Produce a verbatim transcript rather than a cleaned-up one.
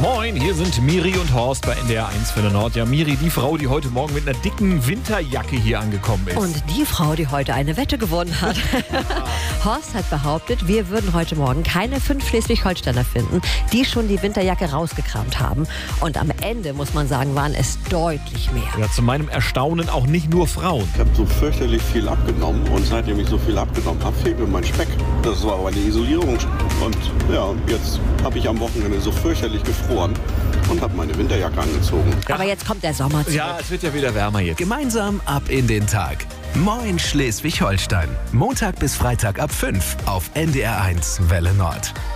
Moin, hier sind Miri und Horst bei N D R eins für den Nord. Ja, Miri, die Frau, die heute Morgen mit einer dicken Winterjacke hier angekommen ist. Und die Frau, die heute eine Wette gewonnen hat. Horst hat behauptet, wir würden heute Morgen keine fünf Schleswig-Holsteiner finden, die schon die Winterjacke rausgekramt haben. Und am Ende, muss man sagen, waren es deutlich mehr. Ja, zu meinem Erstaunen auch nicht nur Frauen. Ich habe so fürchterlich viel abgenommen und seitdem ich so viel abgenommen habe, fehlt mir mein Speck. Das war aber eine Isolierung. Und ja, jetzt habe ich am Wochenende so fürchterlich gefroren und habe meine Winterjacke angezogen. Aber jetzt kommt der Sommer zurück. Ja, es wird ja wieder wärmer jetzt. Gemeinsam ab in den Tag. Moin Schleswig-Holstein. Montag bis Freitag ab fünf auf N D R eins Welle Nord.